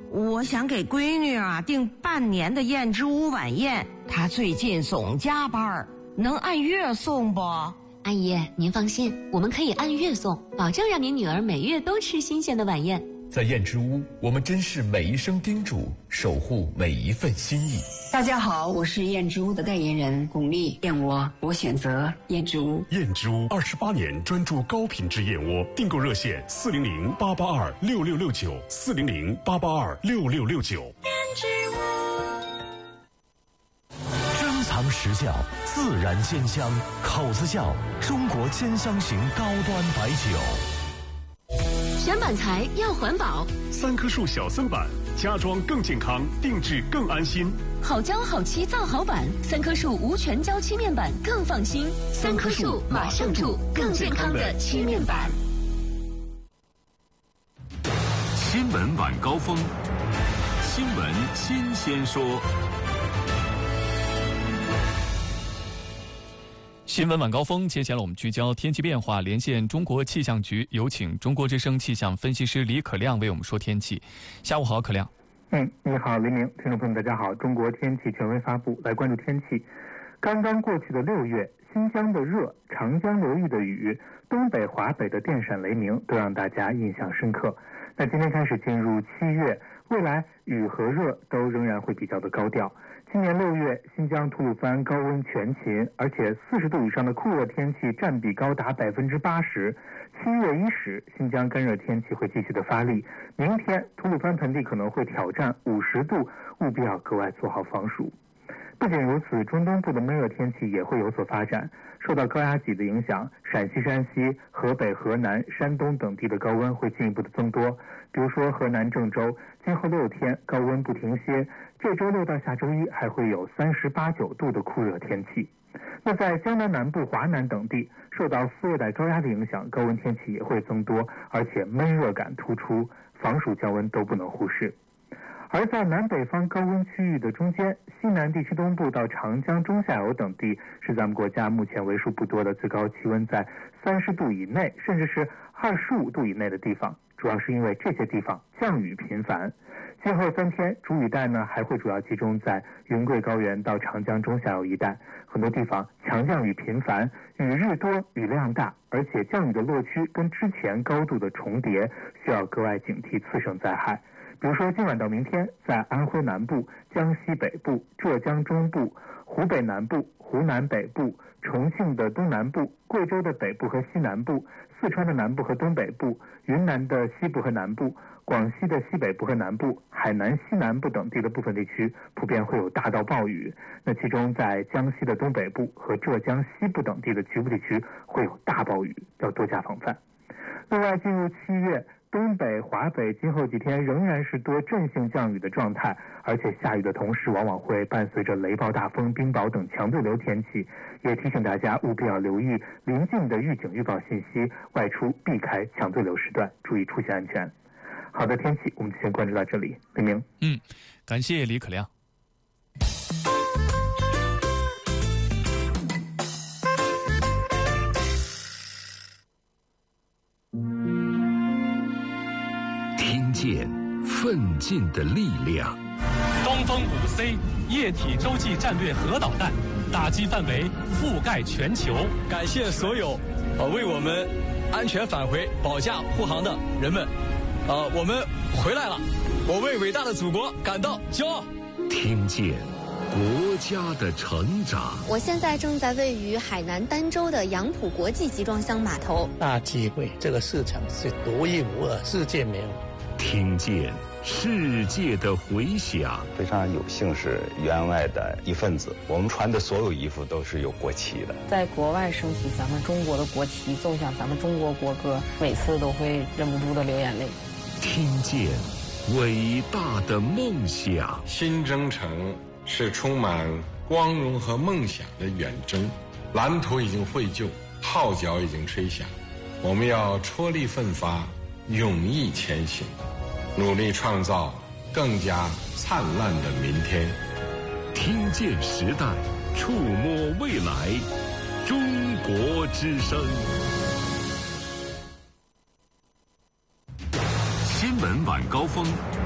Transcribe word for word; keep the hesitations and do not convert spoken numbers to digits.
我想给闺女啊订半年的燕之屋晚宴，她最近总加班，能按月送不？ 阿姨，您放心，我们可以按月送，保证让您女儿每月都吃新鲜的晚宴。 在燕之屋，我们珍视每一声叮嘱，守护每一份心意。 大家好，我是燕之屋的代言人巩俐，燕窝我选择燕之屋。 燕之屋二十八年专注高品质燕窝，订购热线四零零八八二六六六九四零零八八二六六六九。 燕之屋， 珍藏实效，自然鲜香，口子窖中国兼香型高端白酒。 选板材要环保， 三棵树小森板，家装更健康，定制更安心。 好胶好漆造好板，三棵树无全胶漆面板更放心。三棵树马上住更健康的漆面板。 新闻晚高峰，新闻新鲜说。 新闻晚高峰，接下来我们聚焦天气变化，连线中国气象局，有请中国之声气象分析师李可亮为我们说天气。下午好，可亮。 嗯，你好，黎明，听众朋友们，大家好。中国天气权威发布，来关注天气。刚刚过去的六月，新疆的热、长江流域的雨、东北、华北的电闪雷鸣，都让大家印象深刻。那今天开始进入七月，未来雨和热都仍然会比较的高调。今年六月，新疆吐鲁番高温全勤，而且四十度以上的酷热天气占比高达百分之八十。七月伊始，新疆干热天气会继续的发力。明天，吐鲁番盆地可能会挑战五十度，务必要格外做好防暑。不仅如此，中东部的闷热天气也会有所发展。受到高压脊的影响，陕西、山西、河北、河南、山东等地的高温会进一步的增多。比如说河南郑州，今后六天高温不停歇，这周六到下周一还会有三十八九度的酷热天气。那在江南南部、华南等地，受到副热带高压的影响，高温天气也会增多，而且闷热感突出，防暑降温都不能忽视。而在南北方高温区域的中间，西南地区东部到长江中下游等地是咱们国家目前为数不多的最高气温在三十度以内，甚至是二十五度以内的地方，主要是因为这些地方降雨频繁。今后三天，主雨带呢还会主要集中在云贵高原到长江中下游一带，很多地方强降雨频繁，雨日多，雨量大，而且降雨的落区跟之前高度的重叠，需要格外警惕次生灾害。比如说今晚到明天，在安徽南部、江西北部、浙江中部、湖北南部、湖南北部、重庆的东南部、贵州的北部和西南部、四川的南部和东北部、云南的西部和南部、广西的西北部和南部、海南西南部等地的部分地区普遍会有大到暴雨。那其中在江西的东北部和浙江西部等地的局部地区会有大暴雨，要多加防范。另外，进入七月，东北、华北今后几天仍然是多阵性降雨的状态，而且下雨的同时往往会伴随着雷暴大风、冰雹等强对流天气，也提醒大家务必要留意临近的预警预报信息，外出避开强对流时段，注意出行安全。好的，天气我们就先关注到这里。黎明， 嗯，感谢李可亮。 听见奋进的力量。 东风五 C 液体洲际战略核导弹，打击范围覆盖全球。 感谢所有呃为我们安全返回保驾护航的人们，呃，我们回来了，我为伟大的祖国感到骄傲。 听见国家的成长。 我现在正在位于海南儋州的杨浦国际集装箱码头。 大机会，这个市场是独一无二，世界没有。 听见世界的回响。 非常有幸是员外的一份子，我们穿的所有衣服都是有国旗的。 在国外升起咱们中国的国旗，奏响咱们中国国歌，每次都会忍不住的流眼泪。 听见伟大的梦想。 新征程是充满光荣和梦想的远征，蓝图已经绘就，号角已经吹响，我们要踔厉奋发，勇毅前行，努力创造更加灿烂的明天。 听见时代，触摸未来，中国之声。新闻晚高峰，